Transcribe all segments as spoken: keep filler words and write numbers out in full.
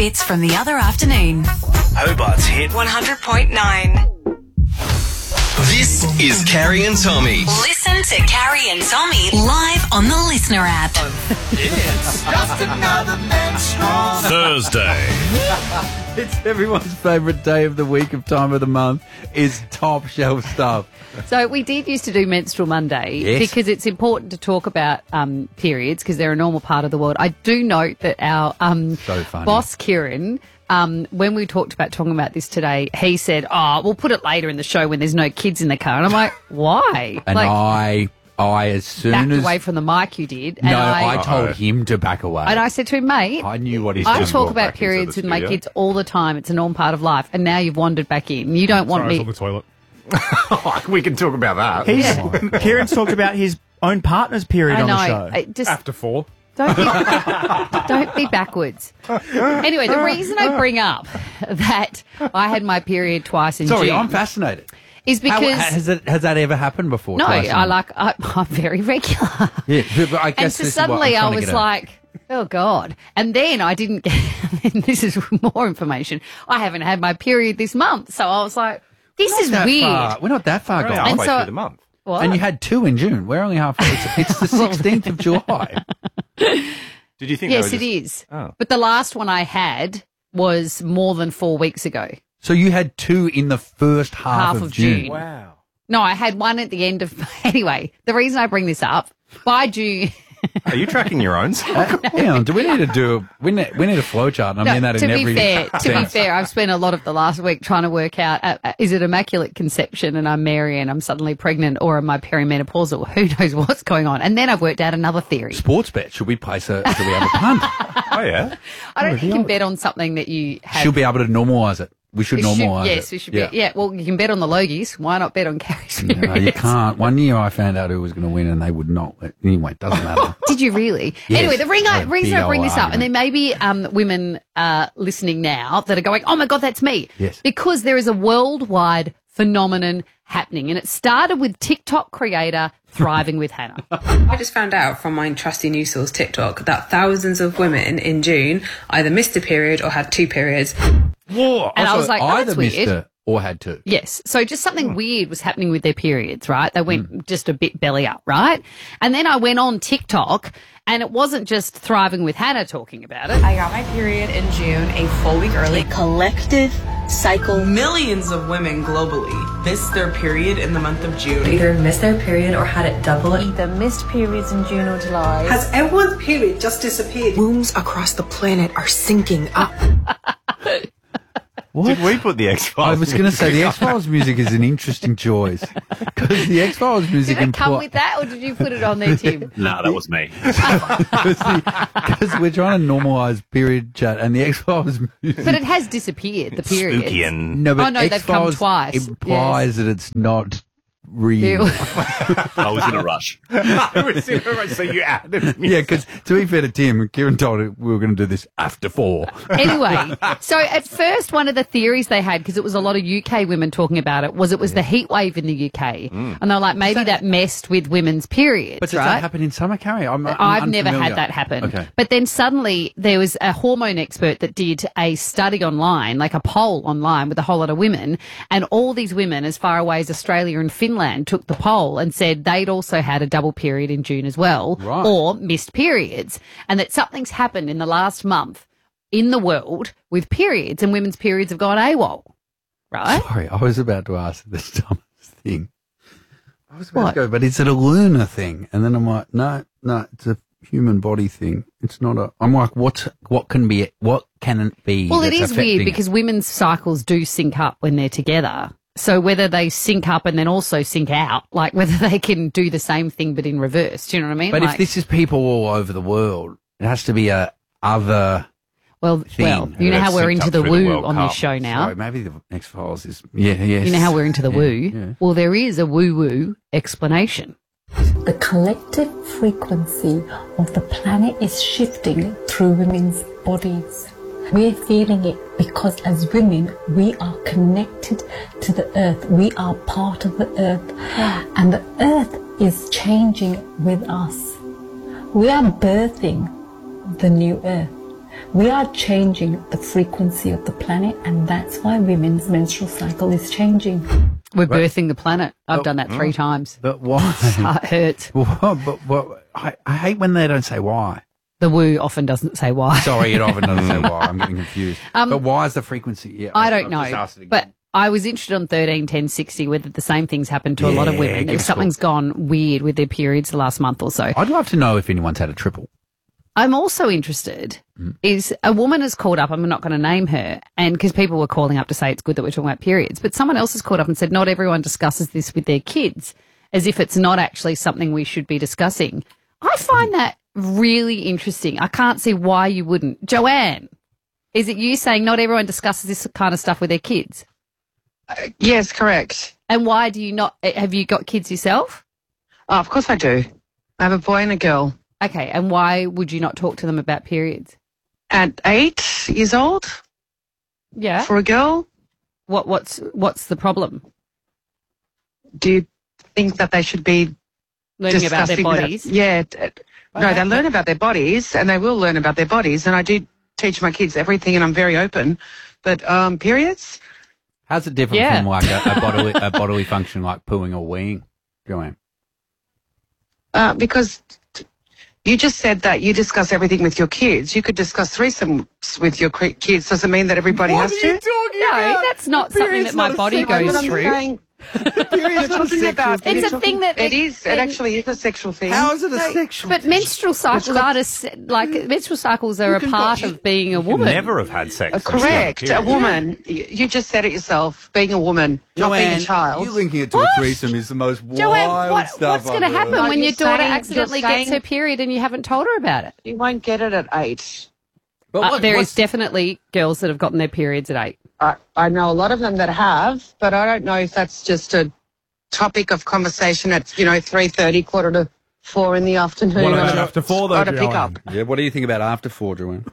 bits from the other afternoon. Hobart's hit one hundred point nine. This is Carrie and Tommy. Listen to Carrie and Tommy live on the Listener app. It's just another menstrual Thursday. It's everyone's favourite day of the week of time of the month is top shelf stuff. So we did used to do Menstrual Monday Yes. because it's important to talk about um, periods because they're a normal part of the world. I do note that our um, So funny. boss, Kieran, um, when we talked about talking about this today, he said, oh, we'll put it later in the show when there's no kids in the car. And I'm like, why? And like, I, I as soon backed as away from the mic you did. And no, I, I told him to back away. and I said to him, mate, I knew what he's I doing. talk walk about back into periods the with my studio. kids all the time. It's a normal part of life. And now you've wandered back in. You don't want Sorry, I was me. on the toilet. We can talk about that. He's, Kieran's talked about his own partner's period I on know. the show. I just After four. Don't be, don't be backwards. Anyway, the reason I bring up that I had my period twice in Sorry, June I'm fascinated. is How, because has it has that ever happened before? no, Twice in- I like I, I'm very regular, Yeah, but I guess and so this is what I'm suddenly I trying to was get at. like, oh God! And then I didn't get. And this is more information. I haven't had my period this month, so I was like, this is That weird. far- We're not that far We're only gone. And halfway so- through the month. What? And you had two in June. We're only halfway. It's, it's the sixteenth of July. Did you think? yes, they it were just- is. Oh. But the last one I had was more than four weeks ago. So you had two in the first half, Half of June. Wow. No, I had one at the end of. Anyway, the reason I bring this up by June. Are you tracking your own? Uh, hang on, do we need to do? We need, we need a flow chart. And I No, mean that to in be every fair, to be sense. fair, I've spent a lot of the last week trying to work out: uh, uh, is it immaculate conception and I'm Mary and I'm suddenly pregnant, or am I perimenopausal? Who knows what's going on? And then I've worked out another theory. Sports bet. Should we place a? Should we have a punt? Oh yeah. I don't think you can bet on something that you have. She'll be able to normalise it. We should we should- normalise it. yes, we should. Bet, yeah, well, you can bet on the Logies. Why not bet on Carrie's No, periods? you can't. One year I found out who was going to win, and they would not. Anyway, it doesn't matter. Did you really? Yes. Anyway, the ring I, A reason big I bring old this up, and argument. there may be um, women uh, listening now that are going, oh my God, that's me. Yes. Because there is a worldwide phenomenon happening, and it started with TikTok creator Thriving with Hannah. I just found out from my trusty news source TikTok that thousands of women in June either missed a period or had two periods. Whoa! And I was like, oh, either that's missed weird. it or had to. Yes. So just something weird was happening with their periods, right? They went Mm. just a bit belly up, right? And then I went on TikTok, and it wasn't just Thriving with Hannah talking about it. I got my period in June a full week early. Collective cycle. Millions of women globally missed their period in the month of June. Either missed their period or had it double. Either missed periods in June or July. Has everyone's period just disappeared? Wombs across the planet are sinking up. What? Did we put the X Files? I was going to say the X Files music is an interesting choice because the X Files music Did it come impli- with that, or did you put it on there, Tim? Nah, that was me. because we're trying to normalise period chat, and the X Files music. But it has disappeared, the period. Spooky and no, but Oh, no, they've come X-Files twice. implies that it's not real. I was in a rush. So you added me. Yeah, because to be fair to Tim, Kieran told it we were going to do this after four. Anyway, so at first, one of the theories they had, because it was a lot of U K women talking about it, was it was the heat wave in the U K. And they're like, maybe that, messed with women's periods, But does right? that happen in summer, Carrie? I'm, I'm I've never unfamiliar. had that happen. Okay. But then suddenly there was a hormone expert that did a study online, like a poll online with a whole lot of women, and all these women as far away as Australia and Finland took the poll and said they'd also had a double period in June as well, Right. or missed periods, and that something's happened in the last month in the world with periods, and women's periods have gone AWOL, right? Sorry, I was about to ask the dumbest thing. I was about What? to go, but is it a lunar thing? And then I'm like, no, no, it's a human body thing. It's not a. I'm like, what's what can be what can it be? Well, it that's is weird affecting because women's cycles do sync up when they're together. So whether they sync up and then also sync out, like whether they can do the same thing but in reverse, do you know what I mean? But like, if this is people all over the world, it has to be a other. well, thing. well, you know Yeah, how we're synced into up the through the woo World on Cup. this show now. Sorry, maybe the X Files is. Yeah, yes. You know how we're into the Yeah, woo? yeah. Well, there is a woo-woo explanation. The collective frequency of the planet is shifting through women's bodies. We're feeling it because as women, we are connected to the earth. We are part of the earth. And the earth is changing with us. We are birthing the new earth. We are changing the frequency of the planet, and that's why women's menstrual cycle is changing. We're birthing the planet. I've Oh, done that three mm. times. But why? It hurts. Well, but, but I, I hate when they don't say why. The woo often doesn't say why. Sorry, it often doesn't say why. I'm getting confused. Um, but why is the frequency? Yeah, I I'll- don't I'll just know, ask it again. but I was interested on thirteen ten sixty whether the same things happen to a lot of Yeah, women. give If us something's gone weird with their periods the last month or so. I'd love to know if anyone's had a triple. I'm also interested is a woman has called up, I'm not going to name her, and because people were calling up to say it's good that we're talking about periods, but someone else has called up and said not everyone discusses this with their kids as if it's not actually something we should be discussing. I find that really interesting. I can't see why you wouldn't. Joanne, is it you saying not everyone discusses this kind of stuff with their kids? Uh, yes, correct. And why do you not? Have you got kids yourself? Oh, of course I do. I have a boy and a girl. Okay, and why would you not talk to them about periods? At eight years old? Yeah. For a girl? What what's what's the problem? Do you think that they should be Learning about their discussing that? bodies? Yeah. t- No, they learn about their bodies, and they will learn about their bodies, and I do teach my kids everything, and I'm very open. But um, periods? How's it different Yeah. from like a, a bodily a bodily function like pooing or weeing, Joanne? Uh, because t- you just said that you discuss everything with your kids. You could discuss threesomes with your cre- kids. Does it mean that everybody has to? No, that's not something that my body goes I'm through. saying- You're talking about It's a thing that it is. It actually is a sexual thing. But menstrual cycles are just, like menstrual cycles are a part of being a woman. Never have had sex. Uh, correct. A woman. Y- You just said it yourself. Being a woman, not being a child. you linking it to a threesome is the most Joanne, wild what, stuff. what's going to I've happen heard. when You're your daughter saying- accidentally you're gets saying- her period and you haven't told her about it? You won't get it at eight. Uh, there is definitely girls that have gotten their periods at eight. I, I know a lot of them that have, but I don't know if that's just a topic of conversation at, you know, three thirty, quarter to four in the afternoon. What on about a- after four, though, on a pick Joanne? up. Yeah, what do you think about after four, Joanne?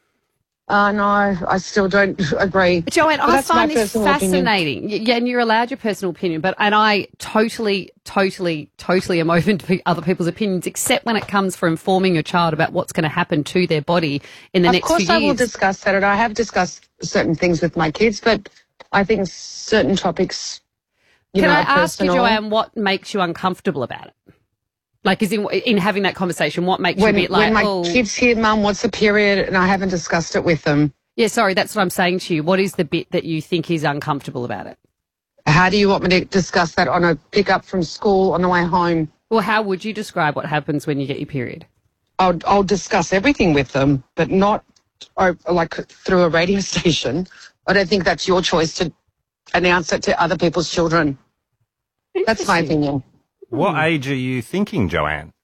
Uh, no, I still don't agree. Joanne, But I that's my find this personal opinion. fascinating. Y- Yeah, and you're allowed your personal opinion, but and I totally, totally, totally am open to pe- other people's opinions, except when it comes for informing your child about what's going to happen to their body in the Of next course, few I will years. discuss that, and I have discussed certain things with my kids, but I think certain topics, you Can know, I are ask you, personal. Joanne, what makes you uncomfortable about it? Like, is in in having that conversation, what makes when, you a bit like, when my oh, kids hear, Mum, what's a period, and I haven't discussed it with them. yeah, sorry, that's what I'm saying to you. What is the bit that you think is uncomfortable about it? How do you want me to discuss that on a pick up from school on the way home? Well, how would you describe what happens when you get your period? I'll, I'll discuss everything with them, but not uh, like through a radio station. I don't think that's your choice to announce it to other people's children. That's my opinion. What age are you thinking, Joanne?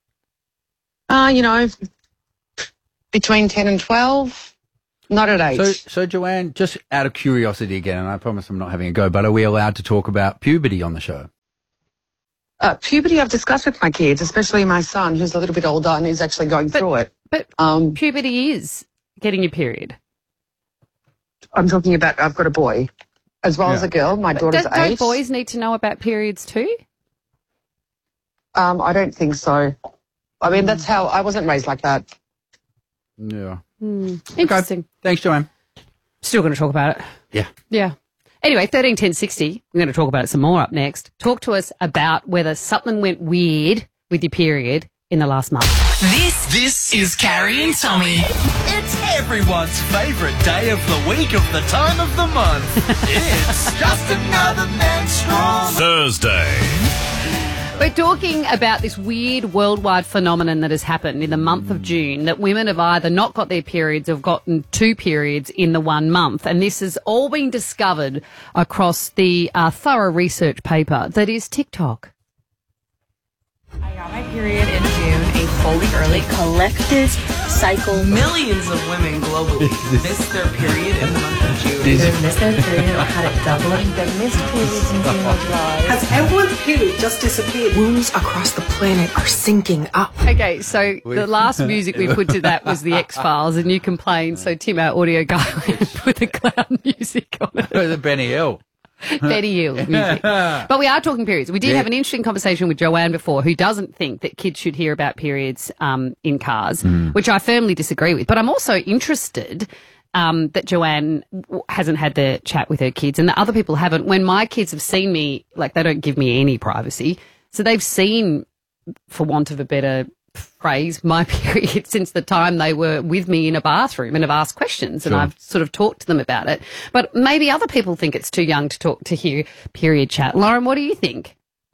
Uh, you know, between ten and twelve, not at eight. So, so Joanne, just out of curiosity again, and I promise I'm not having a go, but are we allowed to talk about puberty on the show? Uh, puberty I've discussed with my kids, especially my son, who's a little bit older and who's actually going through it. But um, puberty is getting your period. I'm talking about, I've got a boy as well as Yeah. a girl. My But daughter's don't, don't eight. boys need to know about periods too? Um, I don't think so. I mean, that's how, I wasn't raised like that. Yeah. Hmm. Interesting. Thanks, Joanne. Still going to talk about it. Yeah. Yeah. Anyway, thirteen ten sixty, we're going to talk about it some more up next. Talk to us about whether something went weird with your period in the last month. This this is Carrie and Tommy. It's everyone's favourite day of the week of the time of the month. It's just another menstrual Thursday. We're talking about this weird worldwide phenomenon that has happened in the month of June, that women have either not got their periods or have gotten two periods in the one month. And this has all been discovered across the uh, thorough research paper that is TikTok. I got my period in June, a fully early collective cycle. Millions of women globally missed their period in the month of June. They missed their period or had it doubling. They missed periods in June or July. Has everyone's period just disappeared? Wombs across the planet are sinking up. Okay, so the last music we put to that was the X-Files, and you complained, so Tim, our audio guy, put the clown music on it. The Benny Hill. Benny Hill music. But we are talking periods. We did Yeah. have an interesting conversation with Joanne before, who doesn't think that kids should hear about periods um, in cars, Mm. which I firmly disagree with. But I'm also interested um, that Joanne w- hasn't had the chat with her kids and that other people haven't. When my kids have seen me, like they don't give me any privacy. So they've seen, for want of a better phrase, my period since the time they were with me in a bathroom and have asked questions and Sure. I've sort of talked to them about it. But maybe other people think it's too young to talk to hear period chat. Lauren, what do you think?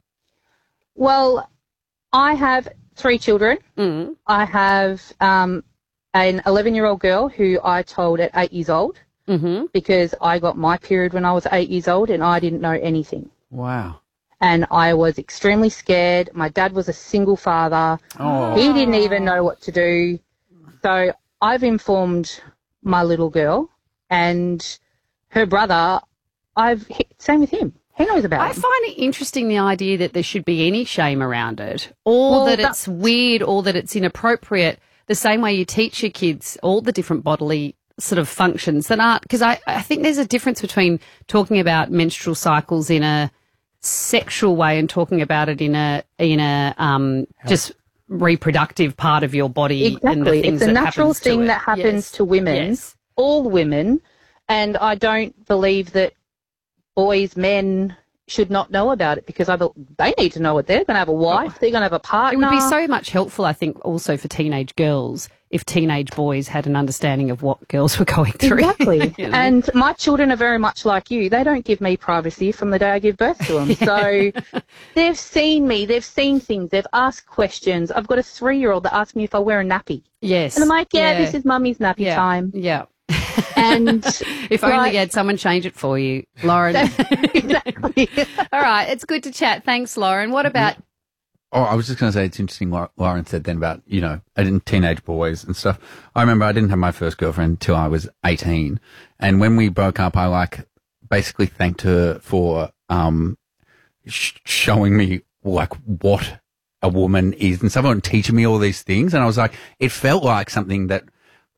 Well, I have three children. Mm. I have um, an eleven-year-old girl who I told at eight years old mm-hmm. because I got my period when I was eight years old and I didn't know anything. Wow. And I was extremely scared. My dad was a single father. Oh. He didn't even know what to do. So I've informed my little girl and her brother. I've same with him. He knows about I it. find it interesting, the idea that there should be any shame around it, or Well, that that- it's weird, or that it's inappropriate, the same way you teach your kids all the different bodily sort of functions that aren't, because I, I think there's a difference between talking about menstrual cycles in a sexual way and talking about it in a in a um, just reproductive part of your body. And the Exactly. things It's a that natural happens to thing it. that happens Yes. to women, Yes. all women, and I don't believe that boys, men should not know about it because I be- they need to know it. They're going to have a wife. They're going to have a It partner. would be so much helpful, I think, also for teenage girls if teenage boys had an understanding of what girls were going through. Exactly. You know? And my children are very much like you. They don't give me privacy from the day I give birth to them. So they've seen me. They've seen things. They've asked questions. I've got a three-year-old that asks me if I wear a nappy. Yes. And I'm like, yeah, Yeah. this is mummy's nappy Yeah. time. Yeah. And If only like- you had someone change it for you, Lauren. exactly. All right, it's good to chat. Thanks, Lauren. What about Oh, I was just going to say it's interesting what Lauren said then about, you know, I didn't teenage boys and stuff. I remember I didn't have my first girlfriend until I was eighteen. And when we broke up, I like basically thanked her for um sh- showing me like what a woman is and stuff and teaching me all these things. And I was like, it felt like something that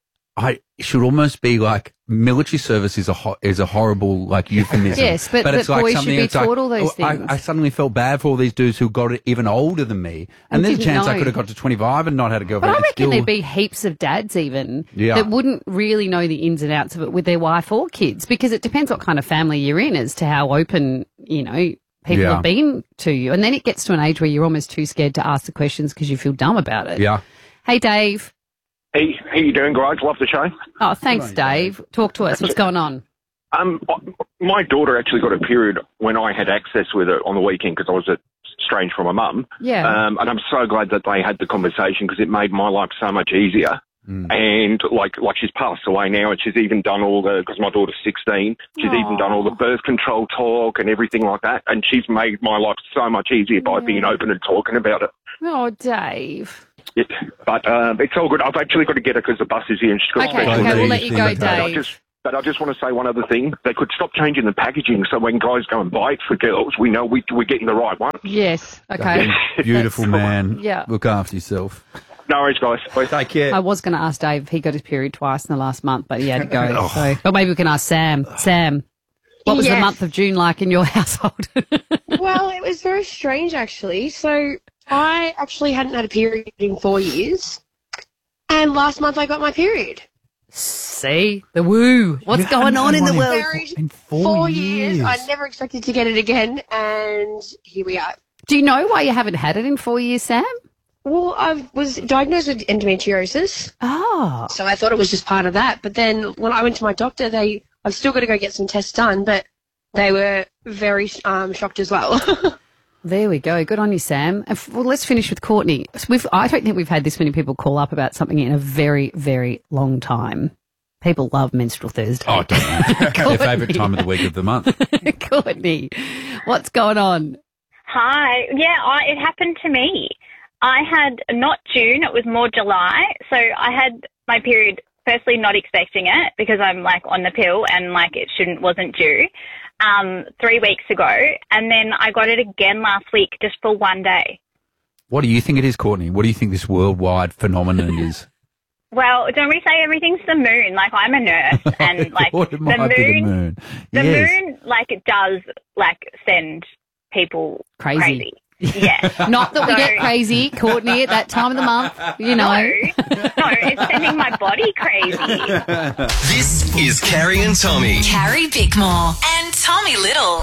I should almost be like military service is a ho- is a horrible like euphemism. Yes, but- it's but like boys should something be that's like, taught all those oh, I, things. I suddenly felt bad for all these dudes who got it even older than me, and And there's a didn't chance I know. could have got to twenty-five and not had a But girlfriend. I and reckon still, there'd be heaps of dads even Yeah. that wouldn't really know the ins and outs of it with their wife or kids because it depends what kind of family you're in as to how open, you know, people Yeah. have been to you. And then it gets to an age where you're almost too scared to ask the questions because you feel dumb about it. yeah. Hey, Dave. Hey, how you doing, guys? Love the show. Oh, thanks, Dave. Talk to us. What's going on? Um, my daughter actually got a period when I had access with her on the weekend because I was estranged from my mum. Yeah. Um, and I'm so glad that they had the conversation because it made my life so much easier. And like, like she's passed away now, and she's even done all the, because my daughter's sixteen, she's even done all the birth control talk and everything like that. And she's made my life so much easier by being open and talking about it. Oh, Dave. Yeah, but uh, it's all good. I've actually got to get her because the bus is here and she's got Okay, special okay, we'll needs. let you go, But I Dave. just, but I just want to say one other thing. They could stop changing the packaging so when guys go and buy it for girls, we know we, we're getting the right one. Yes. Okay. Beautiful man. Yeah. Look after yourself. No worries, guys. Bye. Take care. I was going to ask Dave if he got his period twice in the last month, but he had to go. Oh. So, but maybe we can ask Sam. Sam, what was the Yes. month of June like in your household? Well, it was very strange, actually. So I actually hadn't had a period in four years, and last month I got my period. See? The woo. What's You going hadn't on had in the one in world? Very- In Four, four, years. years. I never expected to get it again, and here we are. Do you know why you haven't had it in four years, Sam? Well, I was diagnosed with endometriosis. Oh. So I thought it was just part of that. But then when I went to my doctor, they I've still got to go get some tests done, but they were very um, shocked as well. There we go. Good on you, Sam. And f- Well, let's finish with Courtney. We've, I don't think we've had this many people call up about something in a very, very long time. People love Menstrual Thursday. Oh, don't know. Their favourite time of the week of the month. Courtney, what's going on? Hi. Yeah, I, it happened to me. I had not June, it was more July. So I had my period, firstly not expecting it because I'm like on the pill and like it shouldn't, wasn't due, um, three weeks ago. And then I got it again last week just for one day. What do you think it is, Courtney? What do you think this worldwide phenomenon is? Well, don't we say everything's the moon? Like, I'm a nurse, and like Thought the it might moon, be the moon. the Yes. moon, like it does, like send people Crazy. crazy. Yeah. Not that we So- get crazy, Courtney, at that time of the month, you know. No, it's sending my body crazy. This is Carrie and Tommy. Carrie Bickmore and Tommy Little.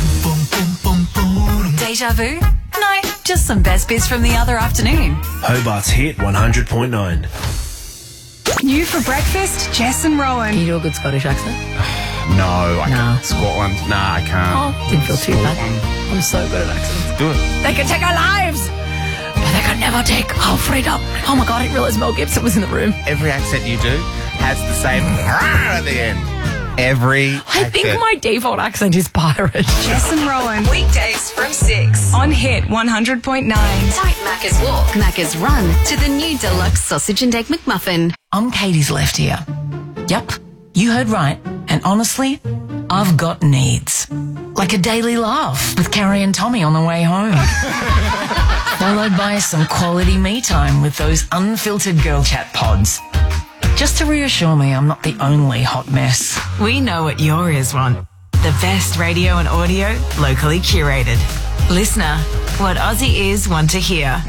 Deja vu? No, just some best bits from the other afternoon. Hobart's Hit one hundred point nine. New for breakfast, Jess and Rowan. Can you do a good Scottish accent? No, I Nah. can't. Scotland. Nah, I can't. Oh, didn't feel too bad. I'm so good at accents. Do it. They can take our lives, but they can never take our freedom. Oh my God, I didn't realise Mel Gibson was in the room. Every accent you do has the same at the end. Every I think my default accent is pirate. Jess and Rowan. Weekdays from six on Hit one hundred point nine. Don't Macca's walk, Macca's run to the new deluxe sausage and egg McMuffin. I'm Katie's left ear. Yep, you heard right. And honestly, I've got needs. Like a daily laugh with Carrie and Tommy on the way home. Followed by some quality me time with those unfiltered girl chat pods. Just to reassure me I'm not the only hot mess. We know what your ears want. The best radio and audio, locally curated. Listener, what Aussie ears want to hear.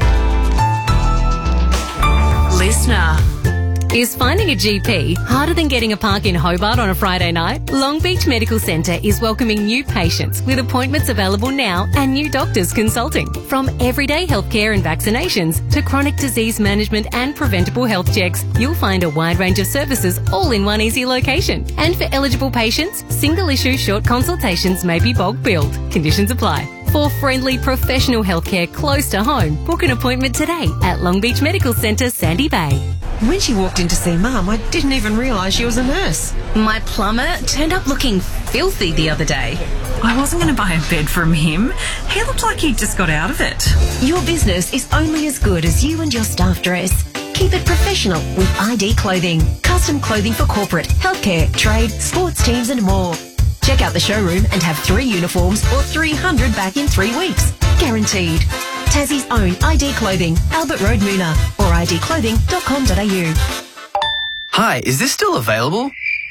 Listener. Is finding a G P harder than getting a park in Hobart on a Friday night? Long Beach Medical Centre is welcoming new patients with appointments available now and new doctors consulting. From everyday healthcare and vaccinations to chronic disease management and preventable health checks, you'll find a wide range of services all in one easy location. And for eligible patients, single issue short consultations may be bulk billed. Conditions apply. For friendly professional healthcare close to home, book an appointment today at Long Beach Medical Centre, Sandy Bay. When she walked in to see Mum, I didn't even realise she was a nurse. My plumber turned up looking filthy the other day. I wasn't going to buy a bed from him. He looked like he'd just got out of it. Your business is only as good as you and your staff dress. Keep it professional with I D Clothing. Custom clothing for corporate, healthcare, trade, sports teams and more. Check out the showroom and have three uniforms or three hundred back in three weeks. Guaranteed. Tassie's own I D Clothing, Albert Road, Moona, or I D clothing dot com dot a u. Hi, is this still available?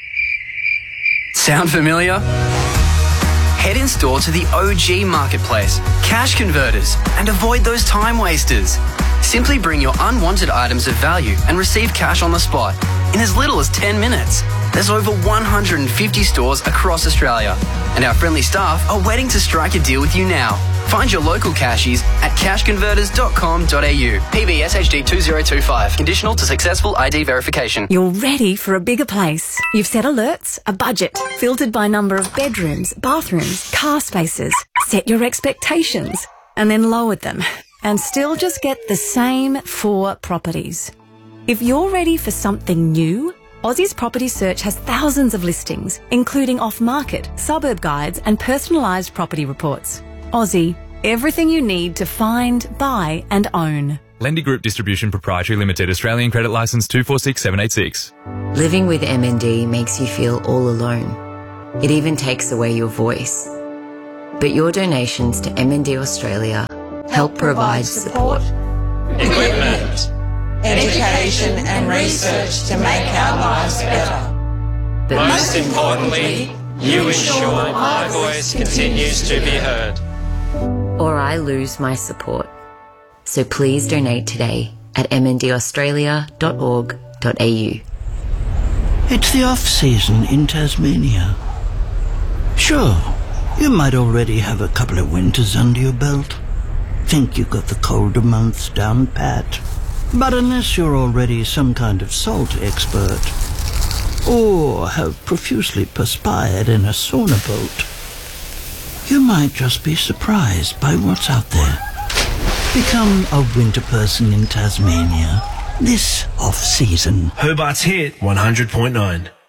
Sound familiar? Head in store to the O G Marketplace, Cash Converters, and avoid those time wasters. Simply bring your unwanted items of value and receive cash on the spot in as little as ten minutes. There's over one hundred fifty stores across Australia, and our friendly staff are waiting to strike a deal with you now. Find your local cashies at cash converters dot com dot a u. P B S H D two zero two five. Conditional to successful I D verification. You're ready for a bigger place. You've set alerts, a budget, filtered by number of bedrooms, bathrooms, car spaces. Set your expectations and then lowered them and still just get the same four properties. If you're ready for something new, Aussie's Property Search has thousands of listings, including off-market, suburb guides and personalised property reports. Aussie, everything you need to find, buy and own. Lendy Group Distribution Proprietary Limited, Australian Credit Licence two four six seven eight six. Living with M N D makes you feel all alone. It even takes away your voice. But your donations to M N D Australia help provide support. Equipment, education and research to make our lives better. But most importantly, you ensure my voice continues to be heard. Or I lose my support. So please donate today at m n d australia dot org dot a u. It's the off-season in Tasmania. Sure, you might already have a couple of winters under your belt. Think you got the colder months down pat. But unless you're already some kind of salt expert, or have profusely perspired in a sauna boat, you might just be surprised by what's out there. Become a winter person in Tasmania this off-season. Hobart's Hit one hundred point nine.